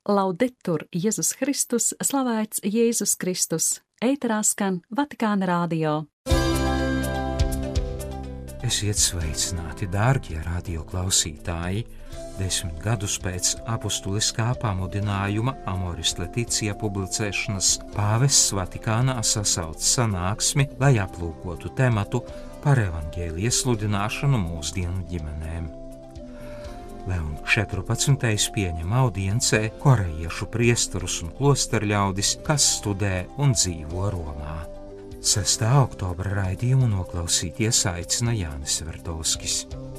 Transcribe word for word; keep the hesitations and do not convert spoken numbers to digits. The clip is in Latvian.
Laudetur Jēzus Kristus, slavēts Jēzus Kristus, ēterā skan Vatikāna radio. Esiet sveicināti, dārgie radioklausītāji! Desmit gadus pēc apustuliskā pamudinājuma Amoris Laetitia publicēšanas pāvests Vatikānā sasauc sanāksmi, lai aplūkotu tematu par evaņģēlija sludināšanu mūsdienu ģimenēm. Leon četrpadsmitais pieņem audiencē korejiešu priestarus un klosterļaudis, kas studē un dzīvo Romā. sestā oktobra raidījumu noklausīties aicina Jānis Verdovskis.